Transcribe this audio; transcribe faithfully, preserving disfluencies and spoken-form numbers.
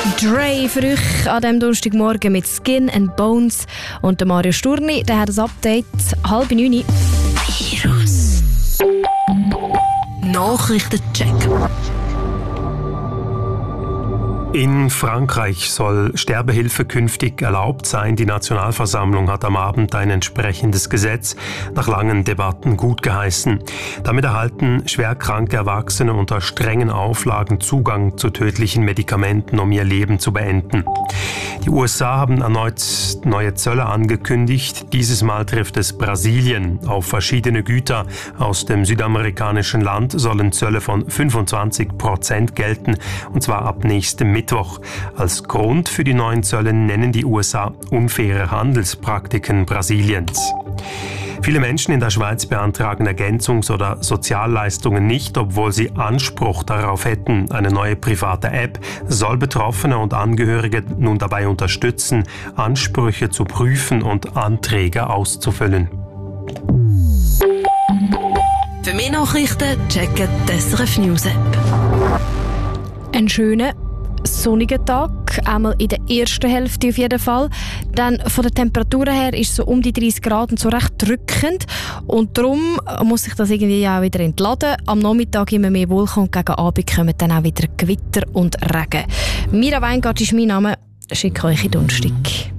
Dre für euch an diesem Donnerstagmorgen mit Skin and Bones. Und der Mario Sturni, der hat das Update halb neun. Virus. Nachrichtencheck. In Frankreich soll Sterbehilfe künftig erlaubt sein. Die Nationalversammlung hat am Abend ein entsprechendes Gesetz nach langen Debatten gutgeheißen. Damit erhalten schwerkranke Erwachsene unter strengen Auflagen Zugang zu tödlichen Medikamenten, um ihr Leben zu beenden. Die U S A haben erneut neue Zölle angekündigt. Dieses Mal trifft es Brasilien. Auf verschiedene Güter aus dem südamerikanischen Land sollen Zölle von fünfundzwanzig Prozent gelten, und zwar ab nächstem Mittwoch. Als Grund für die neuen Zölle nennen die U S A unfaire Handelspraktiken Brasiliens. Viele Menschen in der Schweiz beantragen Ergänzungs- oder Sozialleistungen nicht, obwohl sie Anspruch darauf hätten. Eine neue private App soll Betroffene und Angehörige nun dabei unterstützen, Ansprüche zu prüfen und Anträge auszufüllen. Für mehr Nachrichten checken die S R F News App. Ein schöner sonnigen Tag, einmal in der ersten Hälfte auf jeden Fall. Dann von der Temperatur her ist es so um die dreißig Grad und so recht drückend. Und darum muss sich das irgendwie auch wieder entladen. Am Nachmittag immer mehr Wolken und gegen Abend kommen dann auch wieder Gewitter und Regen. Mira Weingart ist mein Name. Schicke euch in den Donnerstag.